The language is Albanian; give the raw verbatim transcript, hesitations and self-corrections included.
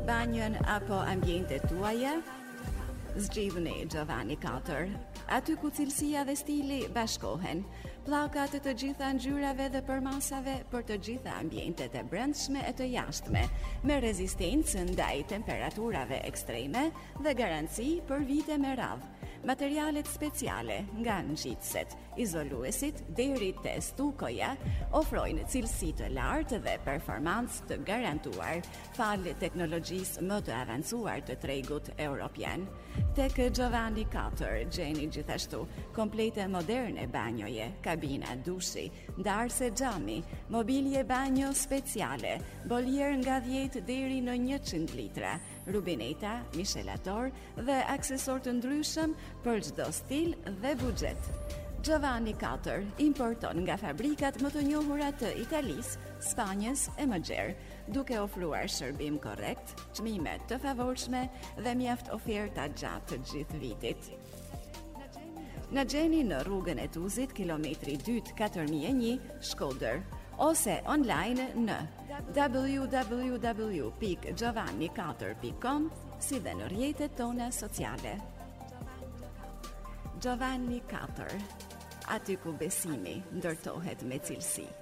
Banjën apo ambientet tuaja? Zgjidhni Giovanni katër. Aty ku cilësia dhe stili bashkohen, pllakat të gjitha ngjyrave dhe përmasave për të gjitha ambientet e brendshme e të jashtme, me rezistencë ndaj temperaturave ekstreme dhe garanci për vite me radhë. Materialet speciale, nga ngjitëset, izoluesit deri te stukoja, ofrojnë cilësi të lartë dhe performancë të garantuar fal teknologjisë më të avancuar të tregut europian. Tek Giovanni katër gjeni gjithashtu komplete moderne banjoje, kabina dushi, ndarse xhami, mobilje banjo speciale, boljer nga dhjetë deri në njëqind litra, rubineta, mishelator dhe aksesor të ndryshëm për çdo stil dhe buxhet. Giovanni katër importon nga fabrikat më të njohura të Italisë, Spanjës e më gjerë, duke ofruar shërbim korrekt, çmime të favorshme dhe mjaft oferta gjatë të gjithë vitit. Na gjeni në rrugën e Tuzit, kilometri dytë katër mijë e një, Shkodër, ose online në w w w pikë giovanni katër pikë com, si dhe në rrjetet tona sociale. Giovanni katër, aty ku besimi ndërtohet me cilësi.